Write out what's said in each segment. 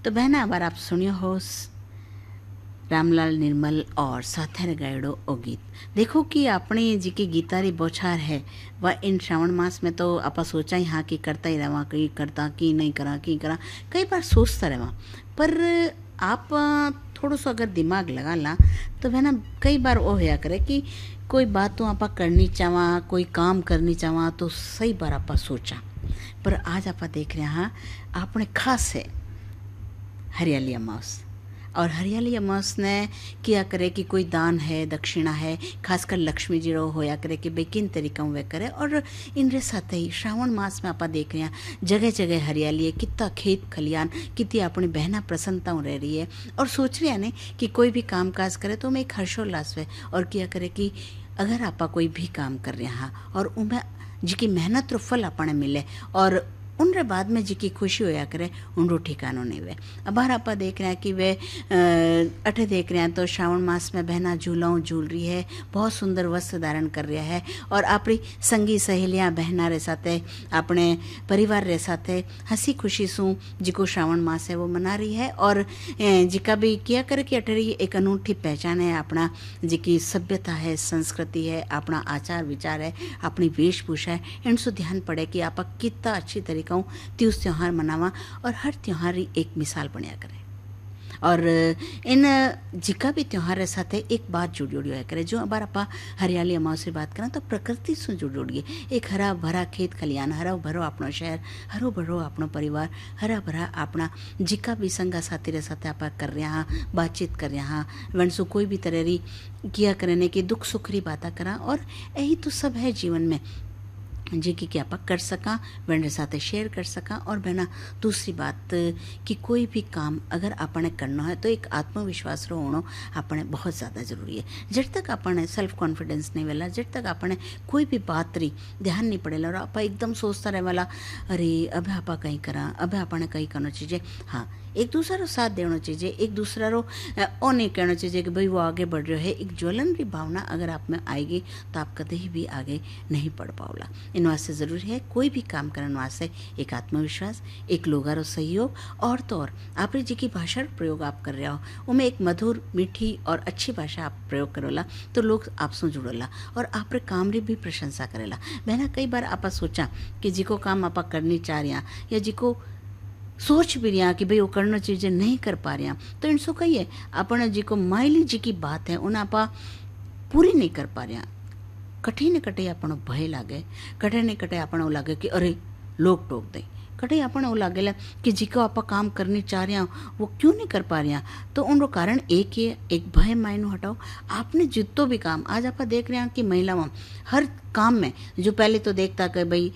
तो बहना अबार आप सुनियो हो रामलाल निर्मल और साथर गायड़ो ओ गीत। देखो कि अपनी जी की गीतारी बौछार है वह इन श्रावण मास में तो आप सोचा ही हाँ कि करता ही रहा, कहीं करता कि नहीं करा कि करा, कई बार सोचता रहा। पर आप थोड़ा सा अगर दिमाग लगा ला तो है ना, कई बार वो होया करे कि कोई बात तो आप करनी चाहवा, कोई काम करनी चाहवा तो सही बार आप सोचा। पर आज आप देख रहे हाँ आपने खास है हरियाली अमावस, और हरियाली अमावस ने किया करे कि कोई दान है, दक्षिणा है, खासकर लक्ष्मी जी रो होया करे कि भाई किन तरीका वे करे। और इनरे साथ ही श्रावण मास में आप देख रहे हैं जगह जगह हरियाली है, कितना खेत खलियान, कितनी अपनी बहना प्रसन्नता रह रही है और सोच रहे हैं ने कि कोई भी काम काज करे तो मैं एक हर्षोल्लास है और किया करे कि अगर आप कोई भी काम कर रहे हैं और उनमें जी की मेहनत रो फल अपने मिले और उनरे बाद में जी की खुशी होया करे उनको ठिकानो नहीं वे। अब आप देख रहे हैं कि वे अठे देख रहे हैं तो श्रावण मास में बहना झूलाओं झूल रही है, बहुत सुंदर वस्त्र धारण कर रहा है और अपनी संगी सहेलियाँ बहना रे साथे अपने परिवार रे साथे हंसी खुशी सु जिको श्रावण मास है वो मना रही है। और जिका भी किया करे कि अठरी एक अनूठी पहचान है, अपना जी की सभ्यता है, संस्कृति है, अपना आचार विचार है, अपनी वेशभूषा है, इनसे ध्यान पड़े कि आप कितना अच्छी तरीके त्योस त्यौहार मनावा और हर त्यौहार एक मिसाल बनया करे। और इन जिका भी त्यौहार के साथ एक बात जुड़ी है करे, जो अबार आप हरियाली अमावस की बात करें तो प्रकृति से जुड़ी है। एक हरा भरा खेत खलियान, हरा भरो अपनो शहर, हरो भरो अपनो परिवार, हरा भरा अपना जिका भी संगा साथी रे साथ आप कर रहे हैं, बातचीत कर रहे हैं, वनसु कोई भी तरह री किया करने की दुख सुख री बात करा। और यही तो सब है जीवन में जी की क्या आप कर सका, वेंडर साथ शेयर कर सका। और बहना दूसरी बात कि कोई भी काम अगर आपने करना है तो एक आत्मविश्वास रो होना आपने बहुत ज़्यादा जरूरी है। जब तक आपने सेल्फ कॉन्फिडेंस नहीं वेला, जब तक आपने कोई भी बात री ध्यान नहीं पड़ेला और आप एकदम सोचता रहे वाला अरे अब आप कहीं करा, अब आपने कहीं करना चाहिए। हाँ, एक दूसरा रो साथ देना चाहिए, एक दूसरा रो ओ नहीं कहना चाहिए कि भाई वो आगे बढ़ रहे है। एक ज्वलन की भावना अगर आप में आएगी तो आप कभी भी आगे नहीं बढ़ पाओला। इन वास्ते ज़रूरी है कोई भी काम करने वास्ते एक आत्मविश्वास, एक लोगारो सहयोग और तो और आप जी की भाषा प्रयोग आप कर रहे हो उनमें एक मधुर मीठी और अच्छी भाषा आप प्रयोग करोला तो लोग आपसे जुड़ोला और आप काम री भी प्रशंसा करेला। बहना कई बार आप सोचा कि जिको काम आप करनी चाह रहे या जिको सोच भी रहा कि भाई वो करना चीज़ें नहीं कर पा रहे हैं तो इनसो कहिए अपने जी को माइली जी की बात है उन्हें आप पूरी नहीं कर पा रहे, कठे न कटे आपनो भय लागे, कटे न कटे आपने लगे कि अरे लोग टोक दे, कटे आपने वो लगेला कि जिको आप काम करनी चाह रहे हैं वो क्यों नहीं कर पा रहे हैं। तो उनको कारण एक ही है, एक भय मायनो हटाओ। आपने जितो भी काम आज आप देख रहे हैं कि महिलाओं हर काम में जो पहले तो देखता कि भाई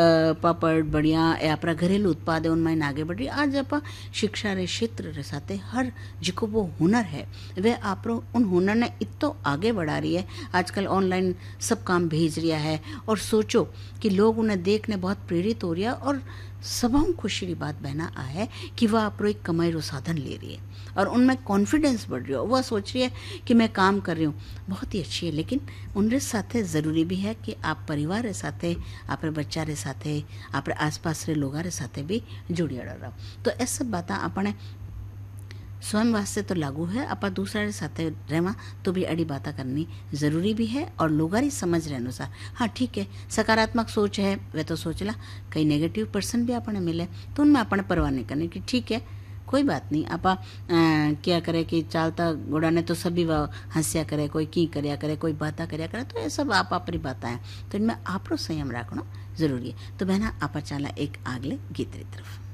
पापड़ बढ़िया या अपना घरेलू उत्पाद है उनमें आगे बढ़ रही, आज आप शिक्षा रे क्षेत्र रे साथे हर जिको वो हुनर है वह आप उन हुनर ने इतो आगे बढ़ा रही है। आजकल ऑनलाइन सब काम भेज रिया है और सोचो कि लोग उन्हें देखने बहुत प्रेरित हो रहा है और सबों खुशी की बात बहना आ है कि वह आप एक कमाई रो साधन ले रही है और उनमें कॉन्फिडेंस बढ़ रही है। वह सोच रही है कि मैं काम कर रही हूँ, बहुत ही अच्छी है, लेकिन उनके साथ ज़रूरी भी है कि आप परिवार के साथ, आप बच्चा रे साथ, आप आसपास रे लोगों रे साथ भी जुड़िया रहो। तो ऐसा सब बातें अपने स्वयं वास्ते तो लागू है, आप दूसरा के साथ रहना तो भी अड़ी बातें करनी ज़रूरी भी है और लोगारी समझ रहे अनुसार। हाँ ठीक है, सकारात्मक सोच है वह तो सोच ला, कई नेगेटिव पर्सन भी अपने मिले तो उनमें अपने परवाह नहीं करने की, ठीक है कोई बात नहीं। आप क्या करे कि चालता घोड़ा ने तो सभी हंसिया करे, कोई की करया करे, कोई बातें करया करे, तो ये सब आप अपनी बातें हैं तो इनमें आप संयम रखना जरूरी है। तो बहना आप चाला एक आगले गीत री तरफ।